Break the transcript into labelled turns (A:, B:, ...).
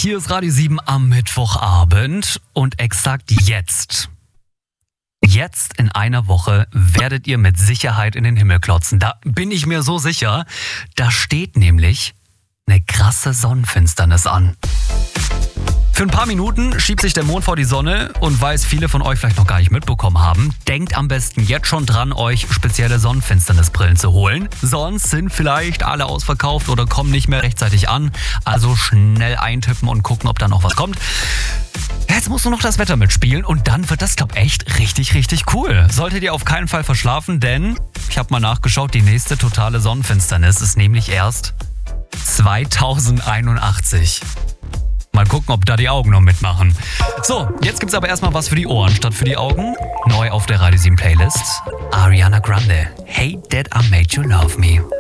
A: hier ist Radio 7 am Mittwochabend und exakt jetzt in einer Woche werdet ihr mit Sicherheit in den Himmel klotzen. Da bin ich mir so sicher. Da steht nämlich eine krasse Sonnenfinsternis an. Für ein paar Minuten schiebt sich der Mond vor die Sonne und weil es viele von euch vielleicht noch gar nicht mitbekommen haben, denkt am besten jetzt schon dran, euch spezielle Sonnenfinsternisbrillen zu holen. Sonst sind vielleicht alle ausverkauft oder kommen nicht mehr rechtzeitig an. Also schnell eintippen und gucken, ob da noch was kommt. Jetzt muss nur noch das Wetter mitspielen und dann wird das, echt richtig, richtig cool. Solltet ihr auf keinen Fall verschlafen, denn ich habe mal nachgeschaut, die nächste totale Sonnenfinsternis ist nämlich erst 2081. Mal gucken, ob da die Augen noch mitmachen. So, jetzt gibt's aber erstmal was für die Ohren statt für die Augen. Neu auf der Radio 7 Playlist. Ariana Grande. Hey Dad, I Made You Love Me.